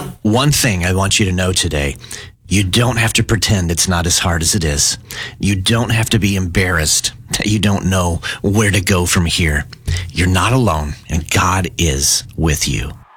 One thing I want you to know today, you don't have to pretend it's not as hard as it is. You don't have to be embarrassed that you don't know where to go from here. You're not alone, and God is with you.